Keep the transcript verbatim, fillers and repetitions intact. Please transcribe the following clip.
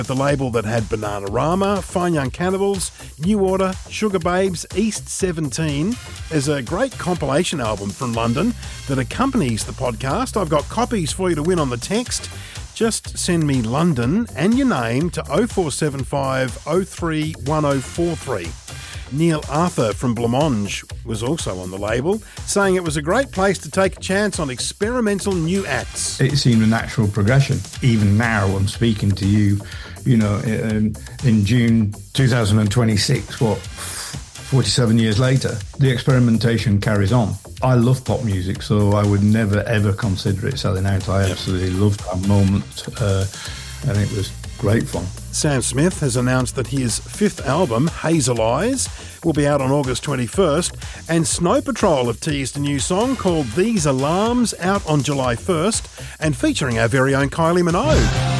With the label that had Bananarama, Fine Young Cannibals, New Order, Sugar Babes, East seventeen. There's a great compilation album from London that accompanies the podcast. I've got copies for you to win on the text. Just send me London and your name to oh four seven five oh three one oh four three. Neil Arthur from Blancmange was also on the label, saying it was a great place to take a chance on experimental new acts. It seemed a natural progression. Even now, I'm speaking to you, you know, in, in June two thousand twenty-six, what, forty-seven years later, the experimentation carries on. I love pop music, so I would never, ever consider it selling out. I absolutely loved that moment, uh, and it was great fun. Sam Smith has announced that his fifth album, Hazel Eyes, will be out on August twenty-first, and Snow Patrol have teased a new song called These Alarms out on July first, and featuring our very own Kylie Minogue.